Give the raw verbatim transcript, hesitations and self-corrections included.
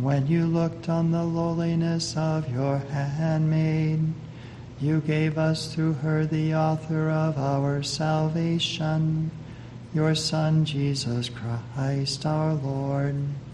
When you looked on the lowliness of your handmaid, you gave us through her the author of our salvation, your Son, Jesus Christ our Lord.